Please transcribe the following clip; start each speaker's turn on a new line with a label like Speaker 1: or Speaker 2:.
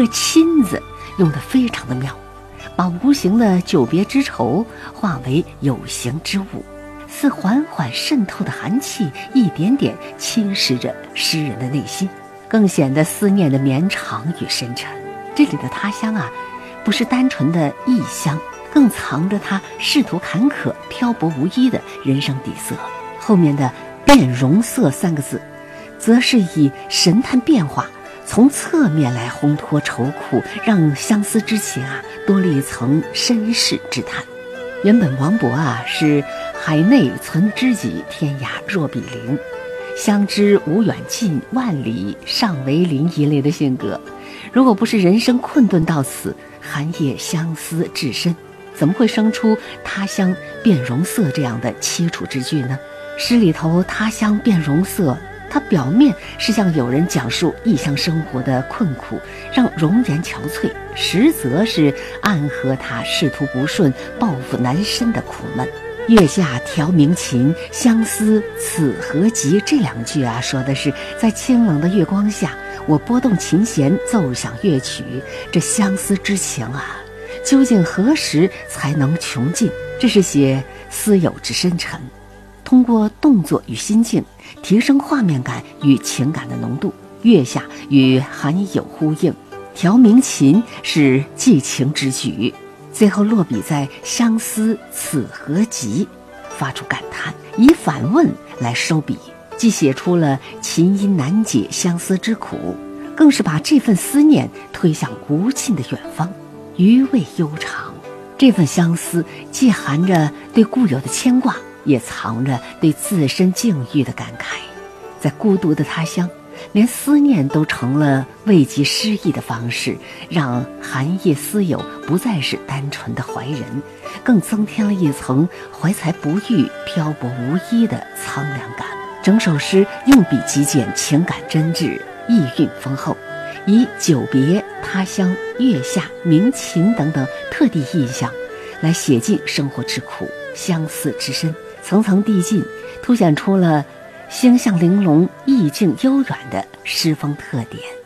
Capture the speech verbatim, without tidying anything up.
Speaker 1: 个亲字用得非常的妙，把无形的久别之愁化为有形之物，似缓缓渗透的寒气一点点侵蚀着诗人的内心，更显得思念的绵长与深沉。这里的他乡啊，不是单纯的异乡，更藏着他仕途坎坷漂泊无依的人生底色。后面的变容色三个字则是以神探变化，从侧面来烘托愁苦，让相思之情啊多了一层身世之叹。原本王勃啊是海内存知己，天涯若比邻，相知无远近，万里尚为邻一类的性格。如果不是人生困顿到此，寒夜相思至深，怎么会生出他乡变容色这样的凄楚之句呢？诗里头他乡变容色，它表面是向友人讲述异乡生活的困苦，让容颜憔悴，实则是暗合他仕途不顺、抱负难伸的苦闷。月下调鸣琴，相思此何急，这两句啊，说的是在清冷的月光下，我拨动琴弦奏响乐曲，这相思之情啊，究竟何时才能穷尽？这是写思友之深沉，通过动作与心境提升画面感与情感的浓度。月下与寒友呼应，调鸣琴是寄情之举，最后落笔在相思此何急，发出感叹，以反问来收笔，既写出了琴音难解相思之苦，更是把这份思念推向无尽的远方，余味悠长。这份相思既含着对故友的牵挂，也藏着对自身境遇的感慨。在孤独的他乡，连思念都成了慰藉失意的方式，让寒夜思友不再是单纯的怀人，更增添了一层怀才不遇、漂泊无依的苍凉感。整首诗用笔极简，情感真挚，意蕴丰厚，以久别、他乡、月下、鸣琴等等特地意象来写尽生活之苦、相思之深，层层递进，凸显出了星象玲珑、意境悠远的诗风特点。